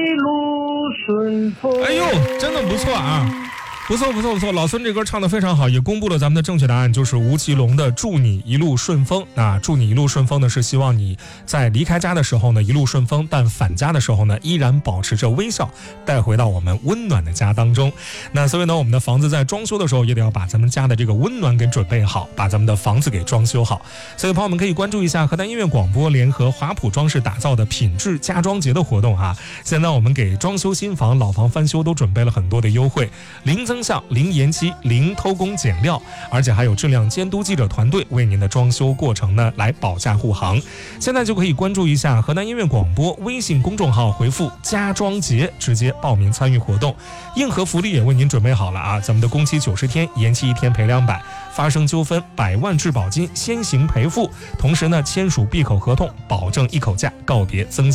路顺风。 哎呦，真的不错啊！不错，老孙这歌唱得非常好，也公布了咱们的正确答案，就是吴奇隆的《祝你一路顺风》。那祝你一路顺风呢，是希望你在离开家的时候呢一路顺风，但返家的时候呢依然保持着微笑，带回到我们温暖的家当中。那所以呢，我们的房子在装修的时候也得要把咱们家的这个温暖给准备好，把咱们的房子给装修好。所以朋友们可以关注一下河南音乐广播联合华普装饰打造的品质家装节的活动啊！现在我们给装修新房、老房翻修都准备了很多的优惠，零增项、零延期、零偷工减料，而且还有质量监督记者团队为您的装修过程呢来保驾护航。现在就可以关注一下河南音乐广播微信公众号，回复家装节直接报名参与活动。硬核福利也为您准备好了啊！咱们的工期90天，延期1天赔200，发生纠纷100万质保金先行赔付，同时呢签署闭口合同，保证一口价，告别增